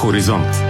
Хоризонт.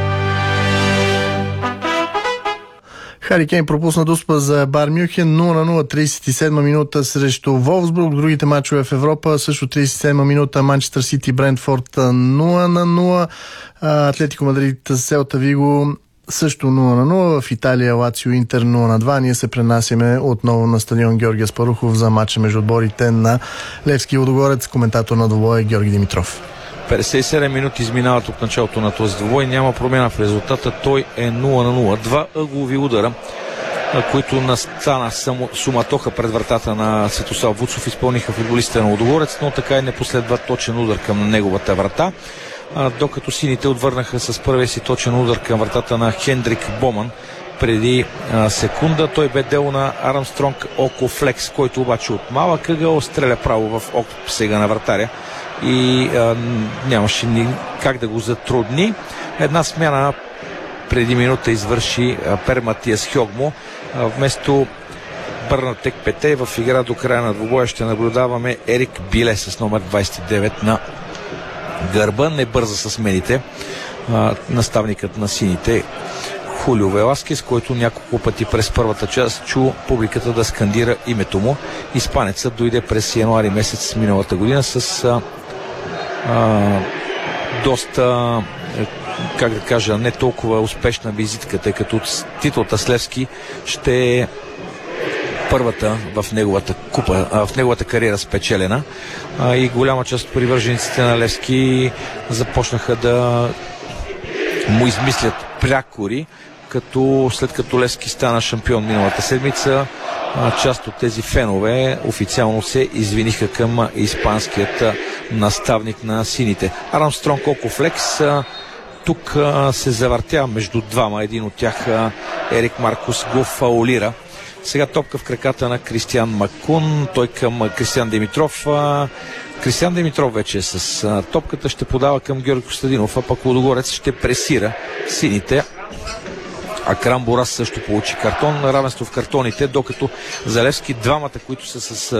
Хари Кейн пропусна дуспа за Бар Мюнхен 0-0, 37 минута срещу Волфсбург. Другите мачове в Европа също 37 минута. Манчестър Сити Брентфорд 0-0. Атлетико Мадрид Селта Виго също 0-0. В Италия Лацио Интер 0-2. Ние се пренасяме отново на стадион Георги Аспарухов за матча между отборите на Левски и Лудогорец. Коментатор на двубоя Георги Димитров. 57 минути изминават от началото на този двубой. Няма промяна в резултата. Той е 0-0. Два ъглови удара, които настана суматоха пред вратата на Светослав Вуцов, изпълниха футболистите на Лудогорец, но така и не последва точен удар към неговата врата. Докато сините отвърнаха с първия си точен удар към вратата на Хендрик Боман преди секунда. Той бе дело на Армстронг Око Флекс, който обаче от малък ъгъл стреля право в сега на вратаря и нямаше как да го затрудни. Една смяна преди минута извърши Пер Матиас Хьогмо. Вместо Бърнатек Пете в игра до края на двубоя ще наблюдаваме Ерик Биле с номер 29 на гърба. Не бърза с смените наставникът на сините Хулио Веласкес, който няколко пъти през първата част чу публиката да скандира името му. Испанецът дойде през януари месец миналата година с доста, как да кажа, не толкова успешна визитка, тъй като титлата с Левски ще е първата в неговата купа, в неговата кариера спечелена, и голяма част от привържениците на Левски започнаха да му измислят прякори, като след като Левски стана шампион миналата седмица, част от тези фенове официално се извиниха към испанският наставник на сините. Армстронг Око Флекс тук се завъртя между двама. Един от тях, Ерик Маркус, го фаулира. Сега топка в краката на Кристиан Макун. Той към Кристиан Димитров. Кристиан Димитров вече е с топката, ще подава към Георги Костадинов, а пък Лудогорец ще пресира сините. Акрам Борас също получи картон. Равенство в картоните, докато за Левски двамата, които са с